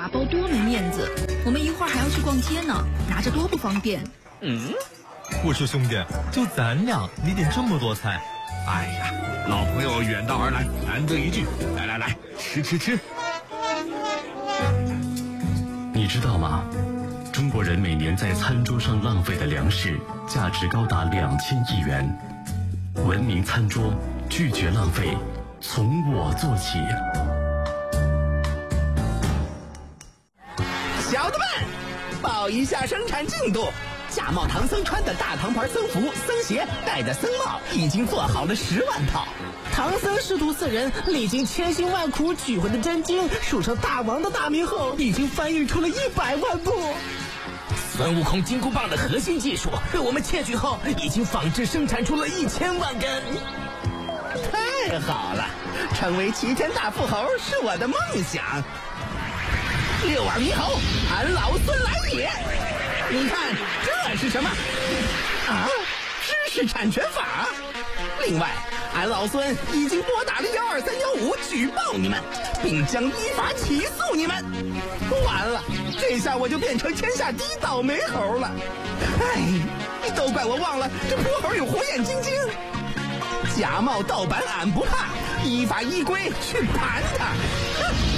打包多没面子。我们一会儿还要去逛街呢，拿着多不方便。 我说兄弟，就咱俩，你点这么多菜？ 哎呀，老朋友远道而来，难得一聚，来，吃。 你知道吗？中国人每年在餐桌上浪费的粮食价值高达2000亿元。文明餐桌，拒绝浪费，从我做起。 小的们，报一下生产进度。假冒唐僧穿的大唐牌僧服、僧鞋，戴的僧帽，已经做好了10万套。唐僧师徒4人历经千辛万苦取回的真经，数成大王的大名后，已经翻译出了100万部。孙悟空金箍棒的核心技术，被我们窃取后，已经仿制生产出了1000万根。太好了，成为齐天大富豪是我的梦想。六耳猕猴，俺老孙来也！你看这是什么？啊，知识产权法。另外，俺老孙已经拨打了12315举报你们，并将依法起诉你们。完了，这下我就变成天下第一倒霉猴了。哎，都怪我忘了这泼猴有火眼金睛。假冒盗版俺不怕，依法依规去盘他。